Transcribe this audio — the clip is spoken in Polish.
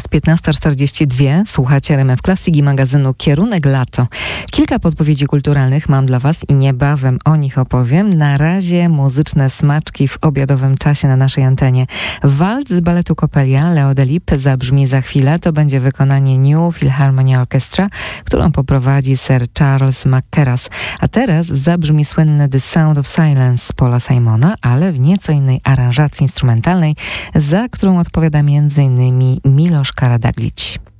Jest 15:42. Słuchacie RMF Classic i magazynu Kierunek Lato. Kilka podpowiedzi kulturalnych mam dla Was i niebawem o nich opowiem. Na razie muzyczne smaczki w obiadowym czasie na naszej antenie. Walc z baletu Coppelia Leo Delibes zabrzmi za chwilę. To będzie wykonanie New Philharmonia Orchestra, którą poprowadzi Sir Charles McCarras. A teraz zabrzmi słynny The Sound of Silence Paula Simona, ale w nieco innej aranżacji instrumentalnej, za którą odpowiada m.in. Miloš Karađagić.